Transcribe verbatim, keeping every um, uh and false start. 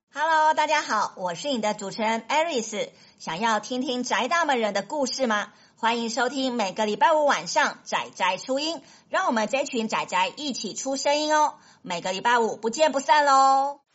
Hello， 大家好，我是你的主持人 Aris。想要听听宅大们人的故事吗？欢迎收听每个礼拜五晚上宅宅出音，让我们这群宅宅一起出声音哦。每个礼拜五不见不散喽！